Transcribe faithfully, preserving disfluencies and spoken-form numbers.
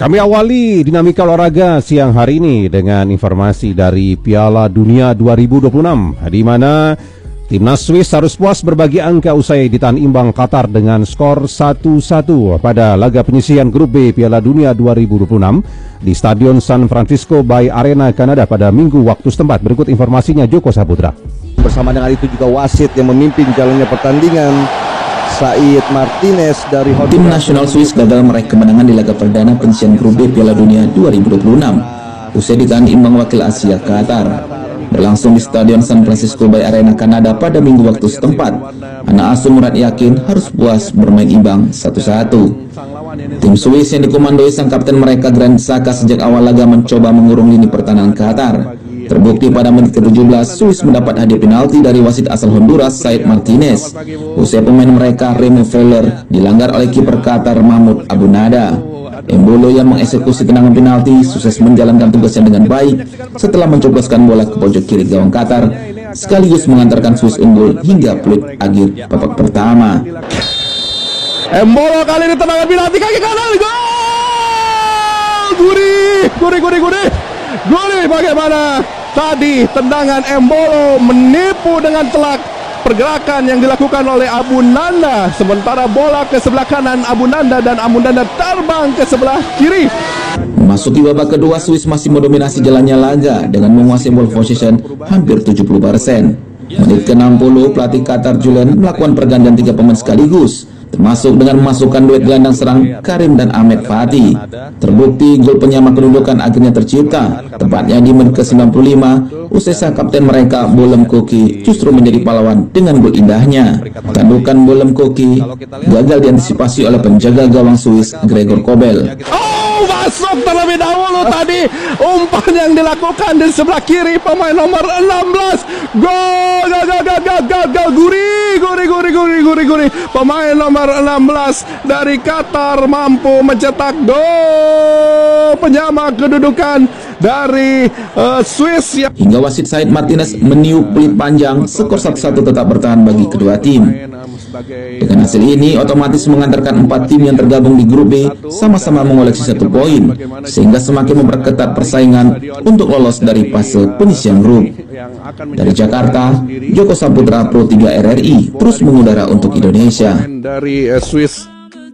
Kami awali dinamika olahraga siang hari ini dengan informasi dari Piala Dunia dua ribu dua puluh enam, di mana timnas Swiss harus puas berbagi angka usai ditahan imbang Qatar dengan skor satu satu pada laga penyisihan grup B Piala Dunia dua ribu dua puluh enam di Stadion San Francisco Bay Arena, Kanada pada Minggu waktu setempat. Berikut informasinya Joko Saputra. Bersama dengan itu juga wasit yang memimpin jalannya pertandingan, Said Martinez dari tim nasional Swiss gagal meraih kemenangan di laga perdana penyisihan grup B Piala Dunia dua ribu dua puluh enam usai ditahan imbang wakil Asia Qatar. Berlangsung di Stadion San Francisco Bay Arena, Kanada pada Minggu waktu setempat. Anak asuh Murad yakin harus puas bermain imbang satu satu. Tim Swiss yang dikomandoi sang kapten mereka Granit Xhaka sejak awal laga mencoba mengurung lini pertahanan Qatar. Terbukti pada menit ke tujuh belas, Swiss mendapat hadiah penalti dari wasit asal Honduras, Said Martinez. Usai pemain mereka, Remo Freuler, dilanggar oleh kiper Qatar, Mahmoud Abunada. Embolo yang mengeksekusi tendangan penalti sukses menjalankan tugasnya dengan baik setelah mencoboskan bola ke pojok kiri gawang Qatar, sekaligus mengantarkan Swiss unggul hingga peluit akhir babak pertama. Embolo kali ini tendangan penalti kaki kanan, gol! Gurih, gurih, gurih, gurih, gurih. Bagaimana tadi tendangan Embolo menipu dengan telak pergerakan yang dilakukan oleh Abunanda, sementara bola ke sebelah kanan Abunanda dan Abunanda terbang ke sebelah kiri. Memasuki babak kedua, Swiss masih mendominasi jalannya laga dengan menguasai ball possession hampir tujuh puluh persen. Menit ke enam puluh, pelatih Qatar Julen melakukan pergantian tiga pemain sekaligus, termasuk dengan memasukkan duet gelandang serang Karim dan Ahmed Fatih. Terbukti gol penyama kedudukan akhirnya tercipta, tepatnya di menit ke sembilan puluh lima, usai sang kapten mereka Bolem Koki justru menjadi pahlawan dengan gol indahnya. Tandukan Bolem Koki gagal diantisipasi oleh penjaga gawang Swiss Gregor Kobel. Oh, masuk terlebih dahulu tadi umpan yang dilakukan di sebelah kiri pemain nomor enam belas. Gol, gol, gol, gol, gol, gol, gol, gurih, gurih, gurih, gurih, gurih, gurih. Pemain nomor enam belas dari Qatar mampu mencetak gol penyama kedudukan dari uh, Swiss. Hingga wasit Said Martinez meniup peluit panjang, skor satu satu tetap bertahan bagi kedua tim. Dengan hasil ini otomatis mengantarkan empat tim yang tergabung di grup B sama-sama mengoleksi satu poin, sehingga semakin memperketat persaingan untuk lolos dari fase penyisihan grup. Dari Jakarta, Joko Saputra, Pro tiga R R I terus mengudara untuk Indonesia. Dari uh, Swiss